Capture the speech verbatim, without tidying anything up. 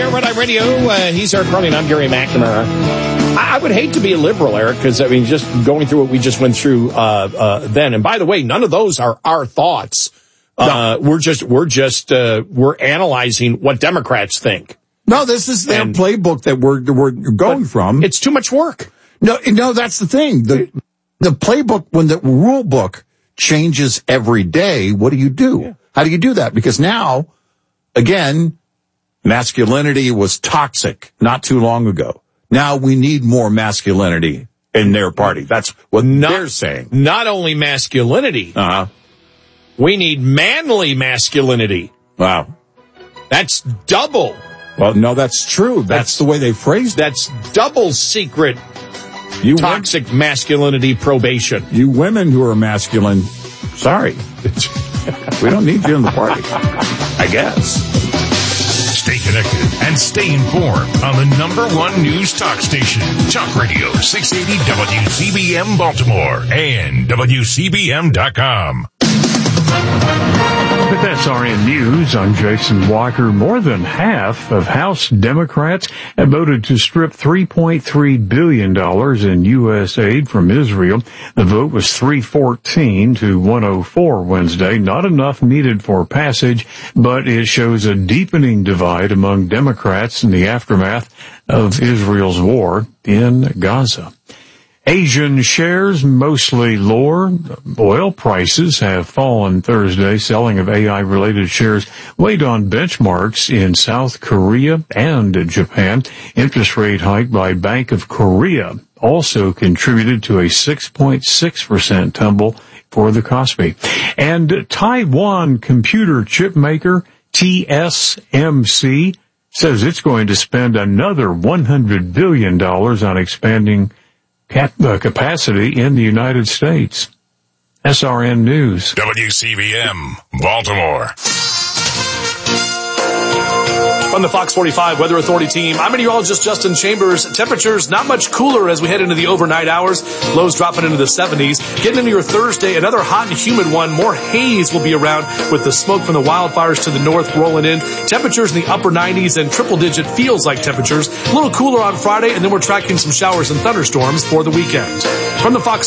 there, Red Eye Radio. Uh, he's Eric Carly, and I'm Gary McNamara. I, I would hate to be a liberal, Eric, because, I mean, just going through what we just went through uh, uh, then. And by the way, none of those are our thoughts. Uh, no. We're just, we're just, uh, we're analyzing what Democrats think. No, this is their and, playbook that we're, we're going from. It's too much work. No, no, that's the thing. The, the playbook, when the rule book changes every day, what do you do? Yeah. How do you do that? Because now, again, masculinity was toxic not too long ago. Now we need more masculinity in their party. That's what not, they're saying. Not only masculinity. Uh-huh. We need manly masculinity. Wow. That's double. Well, no, that's true. That's, that's the way they phrased it. That's double secret you toxic win- masculinity probation. You women who are masculine, sorry. We don't need you in the party, I guess. Stay connected and stay informed on the number one news talk station, Talk Radio six eighty W C B M Baltimore and W C B M dot com. With S R N News, I'm Jason Walker. More than half of House Democrats have voted to strip three point three billion dollars in U S aid from Israel. The vote was three fourteen to one oh four Wednesday. Not enough needed for passage, but it shows a deepening divide among Democrats in the aftermath of Israel's war in Gaza. Asian shares mostly lower. Oil prices have fallen Thursday. Selling of A I-related shares weighed on benchmarks in South Korea and Japan. Interest rate hike by Bank of Korea also contributed to a six point six percent tumble for the Kospi. And Taiwan computer chip maker T S M C says it's going to spend another one hundred billion dollars on expanding Cap- uh, capacity in the United States. S R N News. W C B M, Baltimore. From the Fox forty-five Weather Authority team, I'm meteorologist Justin Chambers. Temperatures not much cooler as we head into the overnight hours. Lows dropping into the seventies. Getting into your Thursday, another hot and humid one. More haze will be around with the smoke from the wildfires to the north rolling in. Temperatures in the upper nineties and triple-digit feels-like temperatures. A little cooler on Friday, and then we're tracking some showers and thunderstorms for the weekend. From the Fox